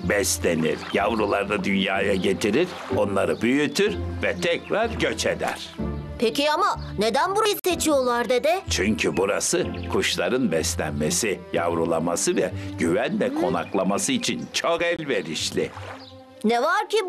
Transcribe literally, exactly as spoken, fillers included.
beslenir, yavrularını dünyaya getirir, onları büyütür ve tekrar göç eder. Peki ama neden burayı seçiyorlar dede? Çünkü burası kuşların beslenmesi, yavrulaması ve güvenle konaklaması için çok elverişli. Ne var ki